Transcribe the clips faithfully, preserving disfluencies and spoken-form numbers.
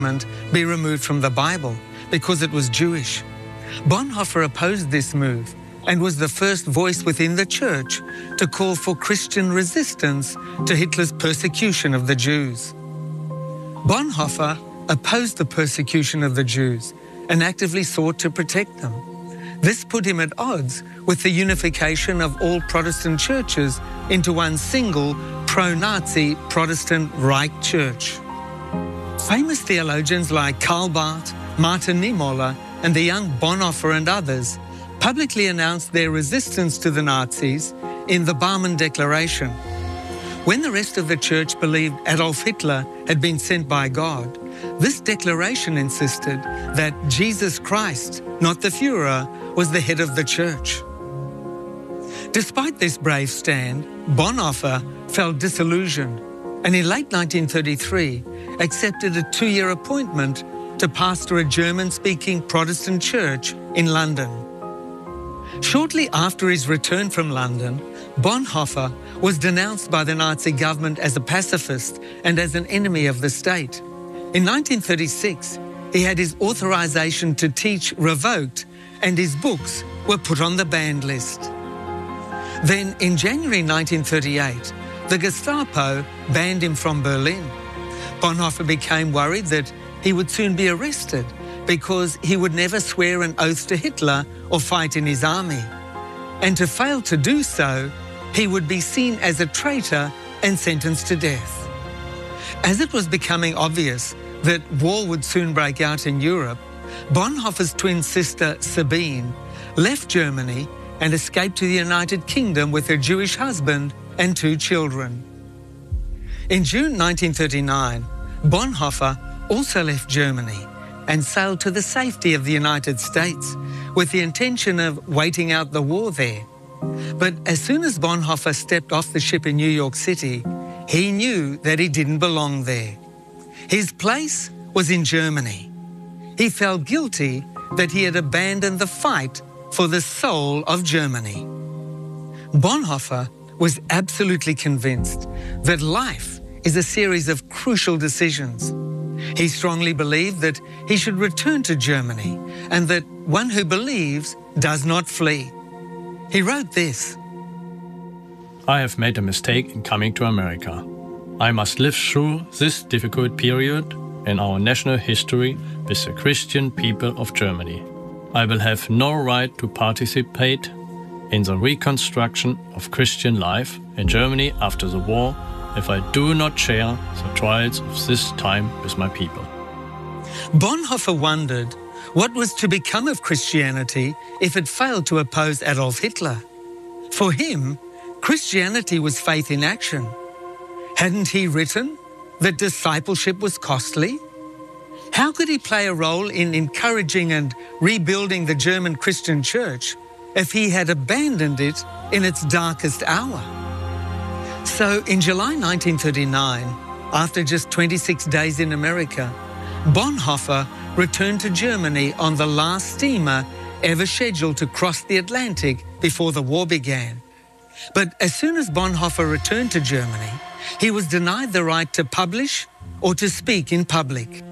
be removed from the Bible because it was Jewish. Bonhoeffer opposed this move and was the first voice within the church to call for Christian resistance to Hitler's persecution of the Jews. Bonhoeffer opposed the persecution of the Jews and actively sought to protect them. This put him at odds with the unification of all Protestant churches into one single pro-Nazi Protestant Reich Church. Famous theologians like Karl Barth, Martin Niemöller, and the young Bonhoeffer and others publicly announced their resistance to the Nazis in the Barmen Declaration. When the rest of the church believed Adolf Hitler had been sent by God, this declaration insisted that Jesus Christ, not the Führer, was the head of the church. Despite this brave stand, Bonhoeffer felt disillusioned and in late nineteen thirty-three accepted a two-year appointment to pastor a German-speaking Protestant church in London. Shortly after his return from London, Bonhoeffer was denounced by the Nazi government as a pacifist and as an enemy of the state. In nineteen thirty-six, he had his authorization to teach revoked and his books were put on the banned list. Then, in January nineteen thirty-eight, the Gestapo banned him from Berlin. Bonhoeffer became worried that he would soon be arrested because he would never swear an oath to Hitler or fight in his army. And to fail to do so, he would be seen as a traitor and sentenced to death. As it was becoming obvious that war would soon break out in Europe, Bonhoeffer's twin sister Sabine left Germany and escaped to the United Kingdom with her Jewish husband and two children. In June nineteen thirty-nine, Bonhoeffer also left Germany and sailed to the safety of the United States with the intention of waiting out the war there. But as soon as Bonhoeffer stepped off the ship in New York City, he knew that he didn't belong there. His place was in Germany. He felt guilty that he had abandoned the fight for the soul of Germany. Bonhoeffer was absolutely convinced that life is a series of crucial decisions. He strongly believed that he should return to Germany and that one who believes does not flee. He wrote this: I have made a mistake in coming to America. I must live through this difficult period in our national history with the Christian people of Germany. I will have no right to participate in the reconstruction of Christian life in Germany after the war if I do not share the trials of this time with my people. Bonhoeffer wondered what was to become of Christianity if it failed to oppose Adolf Hitler. For him, Christianity was faith in action. Hadn't he written that discipleship was costly? How could he play a role in encouraging and rebuilding the German Christian church if he had abandoned it in its darkest hour? So in July nineteen thirty-nine, after just twenty-six days in America, Bonhoeffer returned to Germany on the last steamer ever scheduled to cross the Atlantic before the war began. But as soon as Bonhoeffer returned to Germany, he was denied the right to publish or to speak in public.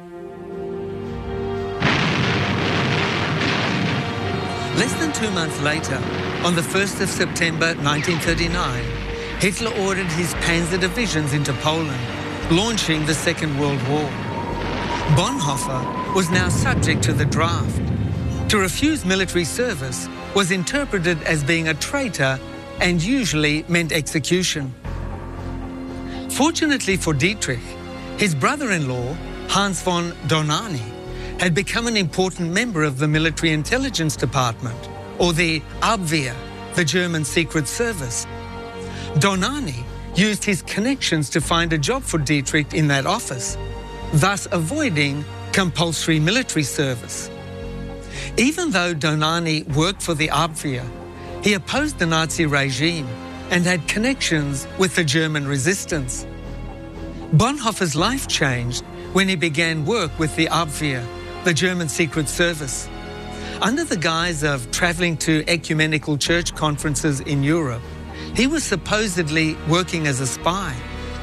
Less than two months later, on the first of September nineteen thirty-nine, Hitler ordered his panzer divisions into Poland, launching the Second World War. Bonhoeffer was now subject to the draft. To refuse military service was interpreted as being a traitor and usually meant execution. Fortunately for Dietrich, his brother-in-law, Hans von Dohnanyi, had become an important member of the military intelligence department, or the Abwehr, the German secret service. Dohnanyi used his connections to find a job for Dietrich in that office, thus avoiding compulsory military service. Even though Dohnanyi worked for the Abwehr, he opposed the Nazi regime and had connections with the German resistance. Bonhoeffer's life changed when he began work with the Abwehr, the German secret service. Under the guise of traveling to ecumenical church conferences in Europe, he was supposedly working as a spy,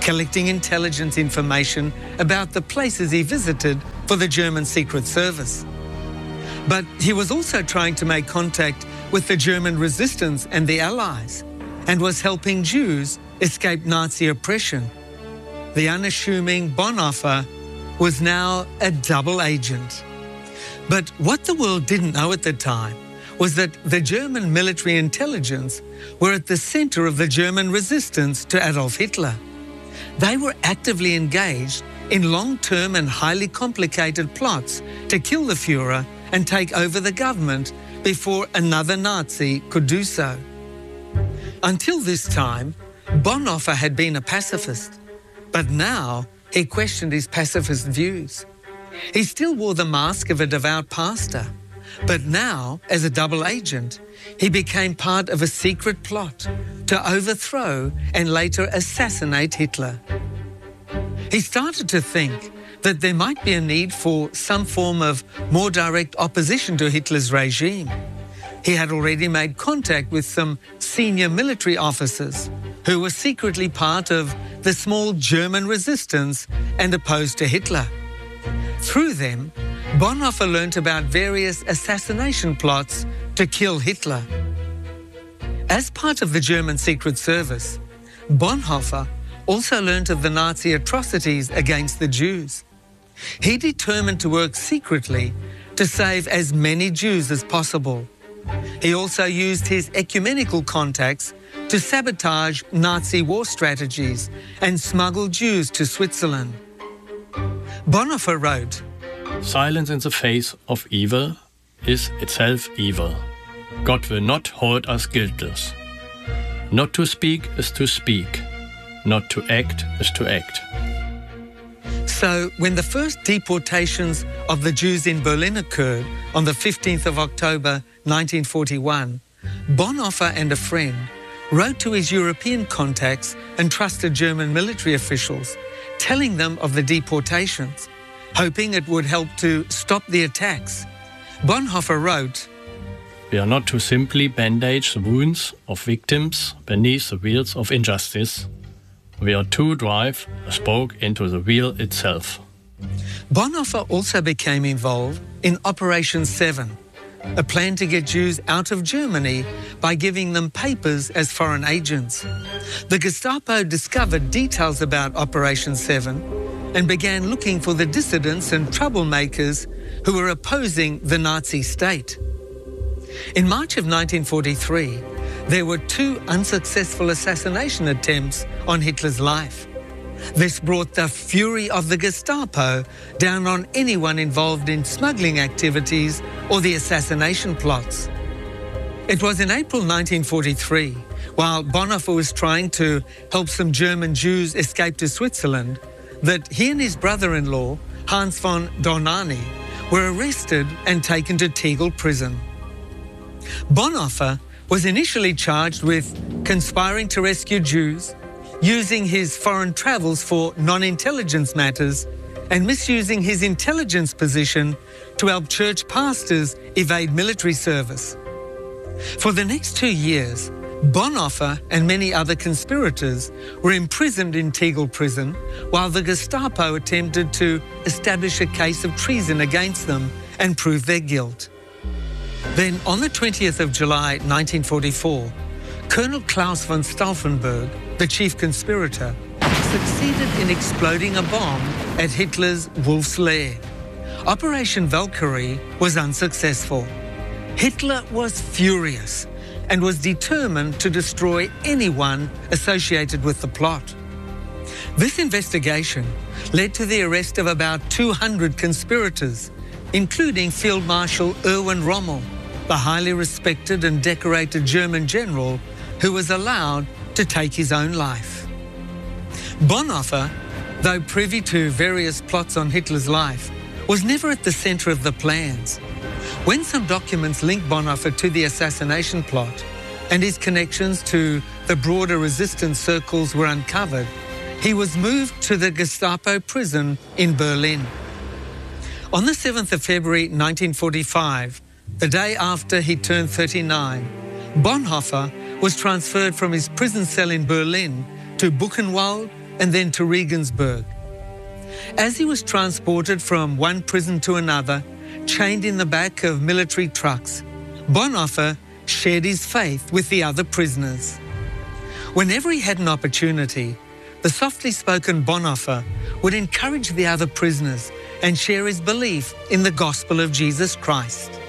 collecting intelligence information about the places he visited for the German Secret Service. But he was also trying to make contact with the German resistance and the Allies, and was helping Jews escape Nazi oppression. The unassuming Bonhoeffer was now a double agent. But what the world didn't know at the time was that the German military intelligence were at the center of the German resistance to Adolf Hitler. They were actively engaged in long-term and highly complicated plots to kill the Führer and take over the government before another Nazi could do so. Until this time, Bonhoeffer had been a pacifist, but now he questioned his pacifist views. He still wore the mask of a devout pastor, but now, as a double agent, he became part of a secret plot to overthrow and later assassinate Hitler. He started to think that there might be a need for some form of more direct opposition to Hitler's regime. He had already made contact with some senior military officers who were secretly part of the small German resistance and opposed to Hitler. Through them, Bonhoeffer learnt about various assassination plots to kill Hitler. As part of the German Secret Service, Bonhoeffer also learnt of the Nazi atrocities against the Jews. He determined to work secretly to save as many Jews as possible. He also used his ecumenical contacts to sabotage Nazi war strategies and smuggle Jews to Switzerland. Bonhoeffer wrote, "Silence in the face of evil is itself evil. God will not hold us guiltless. Not to speak is to speak. Not to act is to act." So, when the first deportations of the Jews in Berlin occurred on the fifteenth of October nineteen forty-one, Bonhoeffer and a friend wrote to his European contacts and trusted German military officials, telling them of the deportations, hoping it would help to stop the attacks. Bonhoeffer wrote, "We are not to simply bandage the wounds of victims beneath the wheels of injustice. We are to drive a spoke into the wheel itself." Bonhoeffer also became involved in Operation Seven, a plan to get Jews out of Germany by giving them papers as foreign agents. The Gestapo discovered details about Operation Seven and began looking for the dissidents and troublemakers who were opposing the Nazi state. In March of nineteen forty-three, there were two unsuccessful assassination attempts on Hitler's life. This brought the fury of the Gestapo down on anyone involved in smuggling activities or the assassination plots. It was in April nineteen forty-three, while Bonhoeffer was trying to help some German Jews escape to Switzerland, that he and his brother-in-law, Hans von Dohnanyi, were arrested and taken to Tegel prison. Bonhoeffer was initially charged with conspiring to rescue Jews, using his foreign travels for non-intelligence matters, and misusing his intelligence position to help church pastors evade military service. For the next two years, Bonhoeffer and many other conspirators were imprisoned in Tegel prison while the Gestapo attempted to establish a case of treason against them and prove their guilt. Then, on the twentieth of July nineteen forty-four, Colonel Klaus von Stauffenberg, the chief conspirator, succeeded in exploding a bomb at Hitler's Wolf's Lair. Operation Valkyrie was unsuccessful. Hitler was furious and was determined to destroy anyone associated with the plot. This investigation led to the arrest of about two hundred conspirators, including Field Marshal Erwin Rommel, the highly respected and decorated German general who was allowed to take his own life. Bonhoeffer, though privy to various plots on Hitler's life, was never at the center of the plans. When some documents linked Bonhoeffer to the assassination plot and his connections to the broader resistance circles were uncovered, he was moved to the Gestapo prison in Berlin. On the seventh of February nineteen forty-five, the day after he turned thirty-nine, Bonhoeffer was transferred from his prison cell in Berlin to Buchenwald and then to Regensburg. As he was transported from one prison to another, chained in the back of military trucks, Bonhoeffer shared his faith with the other prisoners. Whenever he had an opportunity, the softly spoken Bonhoeffer would encourage the other prisoners and share his belief in the gospel of Jesus Christ.